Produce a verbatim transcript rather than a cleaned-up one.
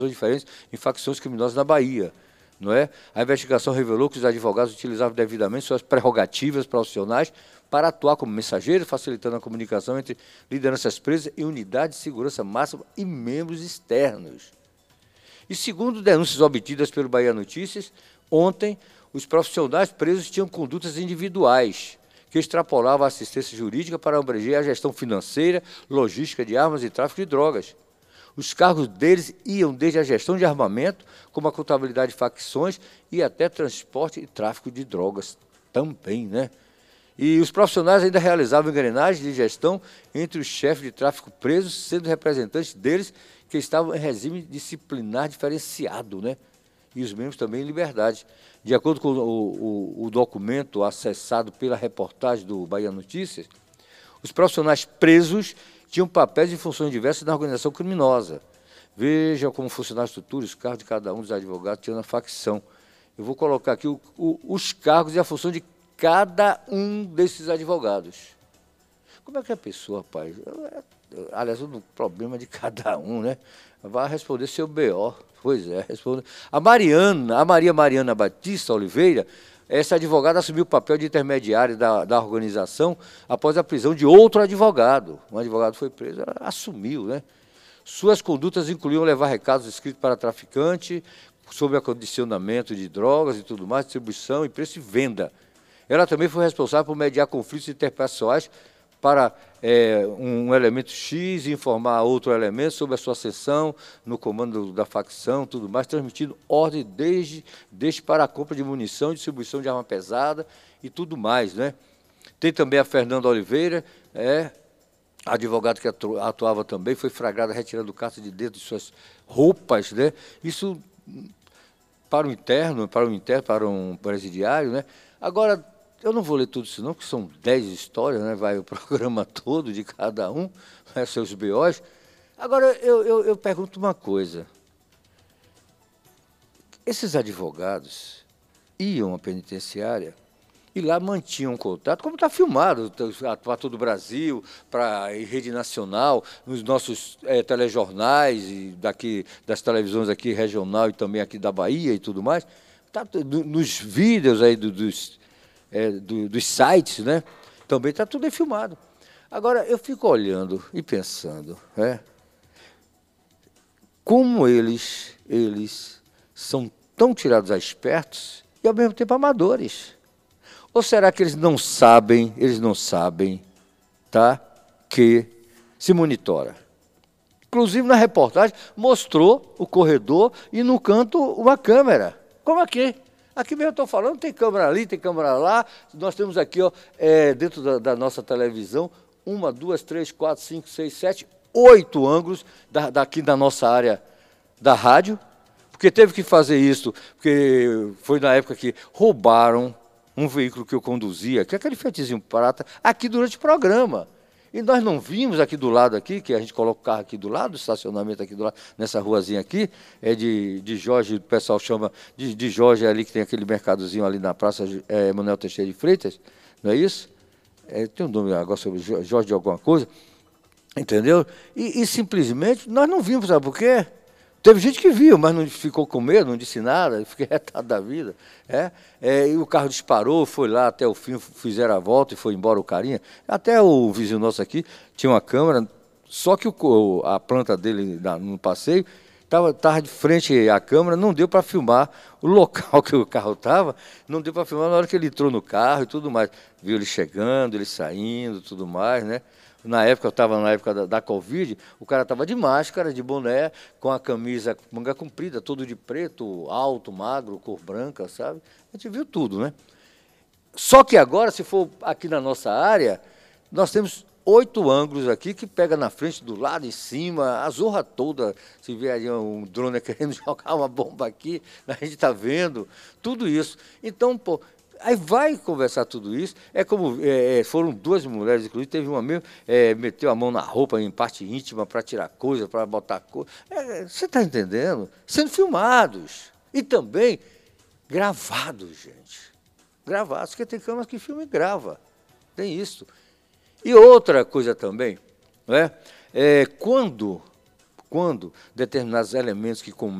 diferentes em facções criminosas na Bahia. Não é? A investigação revelou que os advogados utilizavam devidamente suas prerrogativas profissionais para atuar como mensageiros, facilitando a comunicação entre lideranças presas e unidades de segurança máxima e membros externos. E segundo denúncias obtidas pelo Bahia Notícias, ontem os profissionais presos tinham condutas individuais, que extrapolavam a assistência jurídica para abranger a gestão financeira, logística de armas e tráfico de drogas. Os cargos deles iam desde a gestão de armamento, como a contabilidade de facções e até transporte e tráfico de drogas também, né? E os profissionais ainda realizavam engrenagens de gestão entre os chefes de tráfico presos, sendo representantes deles que estavam em regime disciplinar diferenciado, né? E os membros também em liberdade. De acordo com o, o, o documento acessado pela reportagem do Bahia Notícias, os profissionais presos tinham papéis e funções diversas na organização criminosa. Veja como funcionava a estrutura, os cargos de cada um dos advogados tinham na facção. Eu vou colocar aqui o, o, os cargos e a função de cada um desses advogados. Como é que a pessoa, rapaz, aliás, o problema de cada um, né? Vai responder seu B O. Pois é, responde. A Mariana, a Maria Mariana Batista Oliveira, essa advogada assumiu o papel de intermediária da, da organização após a prisão de outro advogado. Um advogado foi preso, ela assumiu, né? Suas condutas incluíam levar recados escritos para traficante sobre acondicionamento de drogas e tudo mais, distribuição e preço e venda. Ela também foi responsável por mediar conflitos interpessoais para é, um elemento X informar outro elemento sobre a sua ascensão no comando da facção, tudo mais, transmitindo ordem desde, desde para a compra de munição, distribuição de arma pesada e tudo mais, né? Tem também a Fernanda Oliveira, é, advogado que atuava também, foi flagrada retirando carta de dentro de suas roupas, né? Isso para o interno, para o interno, para um presidiário, né? Agora, eu não vou ler tudo isso não, porque são dez histórias, né? Vai o programa todo de cada um, né? Seus B Os. Agora, eu, eu, eu pergunto uma coisa. Esses advogados iam à penitenciária e lá mantinham contato, como está filmado para todo o Brasil, para a rede nacional, nos nossos é, telejornais, e daqui, das televisões aqui regional e também aqui da Bahia e tudo mais, tá, nos vídeos aí do, dos... É, do, dos sites, né? Também está tudo aí filmado. Agora, eu fico olhando e pensando, né? Como eles, eles são tão tirados a espertos e, ao mesmo tempo, amadores. Ou será que eles não sabem, eles não sabem, tá? Que se monitora. Inclusive, na reportagem, mostrou o corredor e, no canto, uma câmera. Como aqui. Aqui mesmo eu estou falando, tem câmera ali, tem câmera lá. Nós temos aqui, ó, é, dentro da, da nossa televisão, uma, duas, três, quatro, cinco, seis, sete, oito ângulos da, daqui da nossa área da rádio, porque teve que fazer isso, porque foi na época que roubaram um veículo que eu conduzia, que é aquele Fiatzinho prata, aqui durante o programa. E nós não vimos aqui do lado, aqui, que a gente coloca o carro aqui do lado, o estacionamento aqui do lado, nessa ruazinha aqui, é de, de Jorge, o pessoal chama de, de Jorge ali, que tem aquele mercadozinho ali na praça é, Manuel Teixeira de Freitas, não é isso? É, tem um nome agora sobre Jorge de alguma coisa, entendeu? E, e simplesmente nós não vimos, sabe por quê? Teve gente que viu, mas não ficou com medo, não disse nada, fiquei retado da vida. É? É, e o carro disparou, foi lá até o fim, fizeram a volta e foi embora o carinha. Até o vizinho nosso aqui tinha uma câmera, só que o, a planta dele no passeio estava tava de frente à câmera, não deu para filmar o local que o carro estava, não deu para filmar na hora que ele entrou no carro e tudo mais. Viu ele chegando, ele saindo, tudo mais, né? Na época, eu estava na época da, da Covid, o cara estava de máscara, de boné, com a camisa manga comprida, todo de preto, alto, magro, cor branca, sabe? A gente viu tudo, né? Só que agora, se for aqui na nossa área, nós temos oito ângulos aqui que pega na frente, do lado, em cima, a zorra toda. Se vier ali um drone querendo jogar uma bomba aqui, a gente está vendo tudo isso. Então, pô... Aí vai conversar tudo isso, é como, é, foram duas mulheres, inclusive, teve uma mesmo, é, meteu a mão na roupa, em parte íntima, para tirar coisa, para botar coisa. É, você está entendendo? Sendo filmados. E também gravados, gente. Gravados, porque tem câmeras que filmam e grava. Tem isso. E outra coisa também, né? É, quando, quando determinados elementos que